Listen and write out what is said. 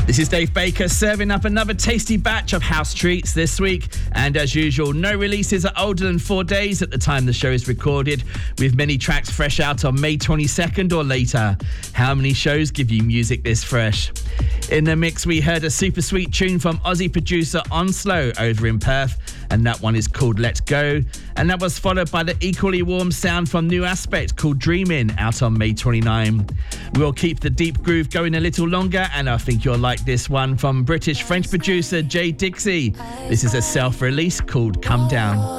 This is Dave Baker serving up another tasty batch of house treats this week. And as usual, no releases are older than 4 days at the time the show is recorded, with many tracks fresh out on May 22nd or later. How many shows give you music this fresh? In the mix, we heard a super sweet tune from Aussie producer Onslow over in Perth, and that one is called Let Go. And that was followed by the equally warm sound from New Aspect called Dreamin', out on May 29. We'll keep the deep groove going a little longer, and I think you'll like this one from British-French producer Jay Dixie. This is a self-release called Come Down.